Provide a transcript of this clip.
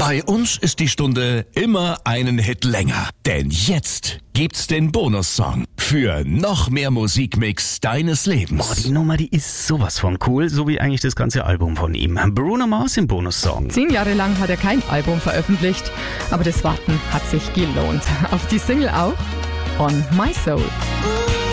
Bei uns ist die Stunde immer einen Hit länger. Denn jetzt gibt's den Bonussong für noch mehr Musikmix deines Lebens. Boah, die Nummer, die ist sowas von cool, so wie eigentlich das ganze Album von ihm. Bruno Mars im Bonussong. 10 Jahre lang hat er kein Album veröffentlicht, aber das Warten hat sich gelohnt. Auf die Single auch On My Soul.